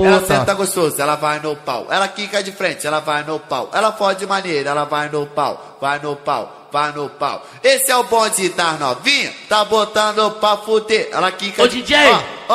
puta. Ela senta gostoso, ela vai no pau. Ela quica de frente, ela vai no pau. Ela fode maneira, ela vai no pau. Vai no pau, vai no pau. Esse é o bonde das novinha, tá botando pra fuder. Ela quica Ô DJ,